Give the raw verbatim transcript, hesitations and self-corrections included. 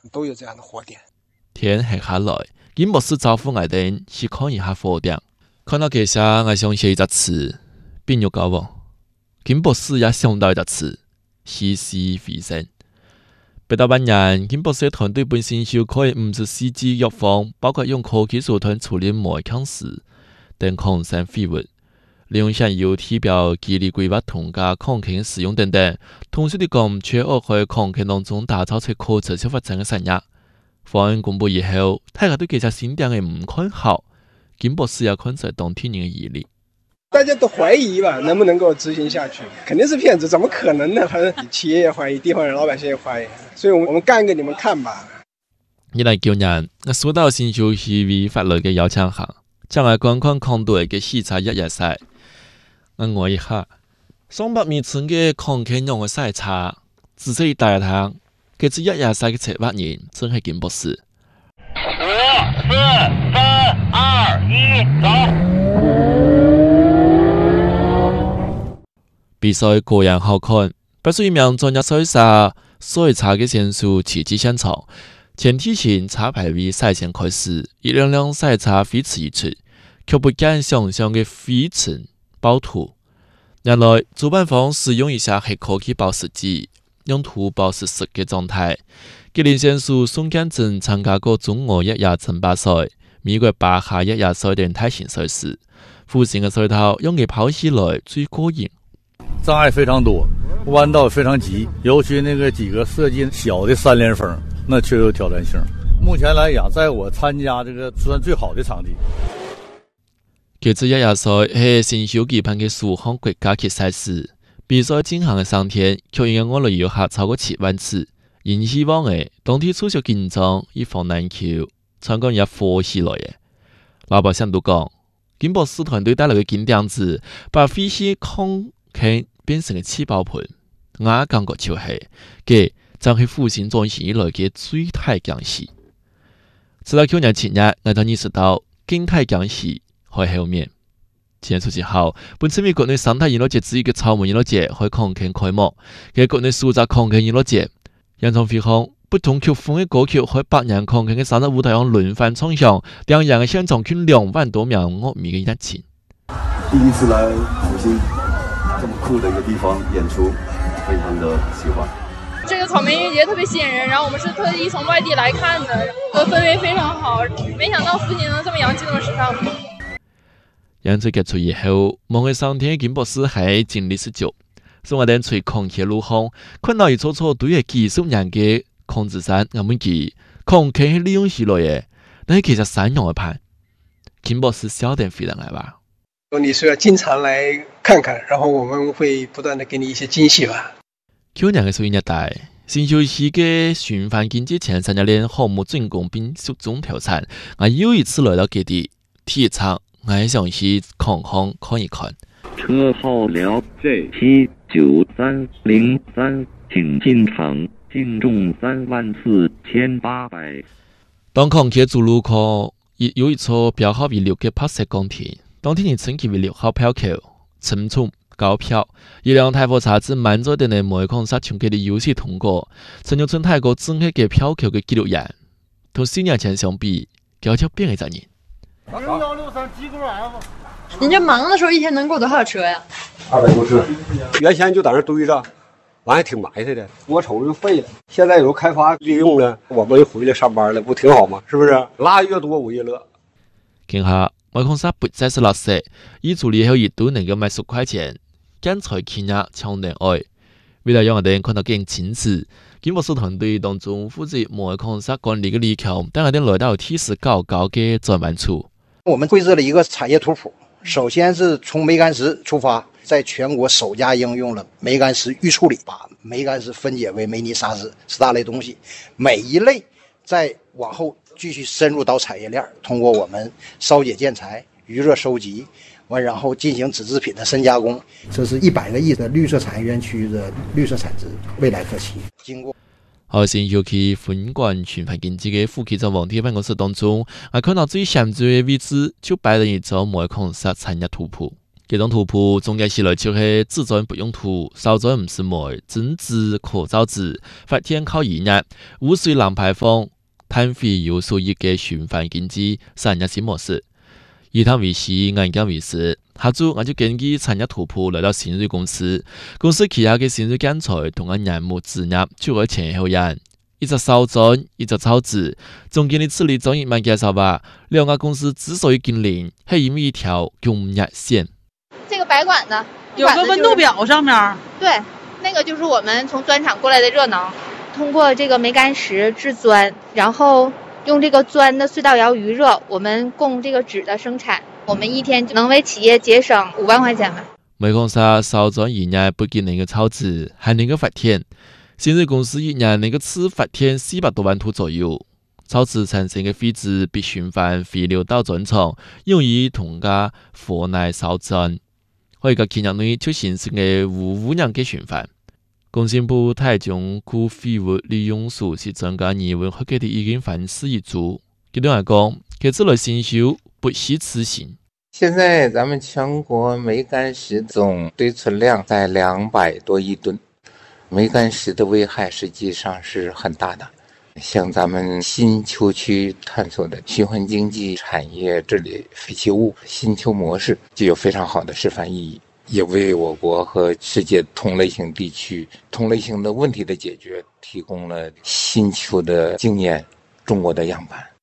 都有这样的火点。 天黑下来，金博士招呼我哋去看一下火点。看到这下，我想起一个词，变肉糕喎。金博士也想到一个词，稀释卫生。北大半年，金博士团队本身就可以唔止C G药方，包括用科技手段处理煤抗时等抗生废物，利用现有体表肌理规划同加抗菌使用等等。通俗地讲，全学喺抗菌当中打造出可持续发展嘅产业。方案公布以后，大家对这只新点嘅唔看好，金博士也看出当天人嘅疑虑。 大家都怀疑吧，能不能够执行下去？肯定是骗子，怎么可能呢？反正企业也怀疑，地方人老百姓也怀疑，所以我们干给你们看吧。 一嚟叫人，我收到新消息為法律嘅邀請函，將來觀看抗毒嘅視察一日晒。我望一下，上百米寸嘅抗菌用嘅篩查，仔細一大堂，佢只一日晒嘅策劃人真係金博士。 五、四、三、二、一，走！ 比賽果然好看，不是一名專業篩查篩查嘅選手齊聚現場。前提前查牌為賽前開始，一輛輛篩查飛馳而出，卻不敢想象嘅飛塵暴土。原來主辦方使用一下黑科技報時機，用土保持實嘅狀態。吉林選手宋建真參加過中俄一夜爭霸賽、美國巴哈一夜賽等大型賽事，附近嘅賽道用嘅跑起來最過癮。 障礙非常多，彎道非常急，尤其那個幾個設計小的三連峰，那確有挑戰性。目前來講，在我參加這個算最好的場地。 這次一夜賽係新手舉辦嘅首項國家級賽事，比賽進行嘅三天，卻因為我哋遊客超過七萬次，因希望嘅當天出席緊張，以防難求，參觀也火起來嘅。老百姓都講，金博士團隊帶來嘅金點子，把飛機抗菌變成嘅氣爆盆，我感覺就係，佢就係復興轉型以來嘅最大驚喜。直到去年七月，我才意識到更大驚喜喺後面。前出之後，本次美國內生態娛樂節之一嘅草莓娛樂節喺抗菌開幕，嘅國內數集抗菌娛樂節，演唱會上不同曲風嘅歌曲喺百人抗菌嘅生日舞台上輪番唱響，讓人嘅現場圈兩萬多名樂迷嘅熱情。 第一次來復興這麼酷的一個地方演出，非常的喜歡。 這個草莓音樂節特別吸引人，然後我們是特意從外地來看的，氛圍非常好，沒想到復興能這麼洋氣，這麼時尚。 演出結束以後，望去上天嘅金博士係經歷十足，所以我哋隨抗疫路行，看到一座座對嘅技術人嘅控制山，我們記抗菌係利用起來嘅，但係其實山用嘅盤，金博士笑得非常愛吧。 你是要經常來看看，然後我們會不斷地給你一些驚喜吧。 去年嘅十一月底，新秀市嘅循環經濟前三年項目總共並集中調查，我又一次來到這地體育場，我想去看看看一看。 車號了 J 七九三零三，請進場，淨重三萬四千八百。 當抗疫主路口有一座標號為六嘅白色鋼鐵，當天你稱其為六號票口，沉重。高票，一輛大貨車子滿載的煤礦沙場嘅的遊戲通過，陳玉春泰國整體嘅票口嘅記錄人，同四年前相比，悄悄變了一個人。 你這忙的時候一天能過多少車呀？ 二百多車，原先就在那堆着，完還挺埋汰的，我瞅着就廢了。現在有開發利用了，我們回來上班了，不挺好嗎？是不是？拉越多我越樂。 見下煤礦沙不再是垃圾，一處理後一度能夠賣十塊錢。建材企業搶人愛，為了讓我哋看到更清楚，金博士團隊當中負責煤礦沙管理嘅李強，帶我哋來到提示高高嘅轉彎處。 我們繪製了一個產業圖譜，首先是從煤矸石出發，在全國首家應用了煤矸石預處理，把煤矸石分解為煤泥沙石四大類東西，每一類再往後繼續深入到產業鏈，通過我們燒解建材、餘熱收集。完，然後進行紙製品的深加工，這是一百個億的綠色產業園區的綠色產值，未來可期。經過後先要去分管循環經濟嘅副期長王鐵辦公室當中，我看到最顯著嘅位置就擺了一座煤礦沙產業圖譜， 这种图谱总结起来就是只赚不用图，少赚唔是煤，增值可造纸，发电靠热热，污水零排放，碳费有数亿嘅循环经济产业新模式。以他为师，眼镜为师。下周我就根据产业图谱来到新锐公司，公司旗下嘅新锐建材同我人目职业就会前后人，一直少赚，一直超值。总经理此里专业慢介绍吧。两家公司之所以紧邻，系因为一条供热线。 这个白管子有个温度表上面， 对，那个就是我们从钻厂过来的热能，通过这个煤矸石制钻，然后用这个钻的隧道窑余热，我们供这个纸的生产，我们一天就能为企业节省五万块钱吧。 煤矿砂少赚一年不仅能够超值，还能够发电。新锐公司一年能够次发电四百多万度左右。超值产生的废纸被循环回流到砖厂，用于同家火内烧砖。可以个企业内就形成嘅无污染嘅循环。工信部台中区废物利用处是增加疑问合格的意见反思一组。佢哋来讲，佢这类新修不惜此行。 现在咱们全国煤矸石总堆存量在两百多亿吨，煤矸石的危害实际上是很大的。像咱们新丘区探索的循环经济产业治理废弃物新丘模式，具有非常好的示范意义，也为我国和世界同类型地区同类型的问题的解决提供了新丘的经验、中国的样板。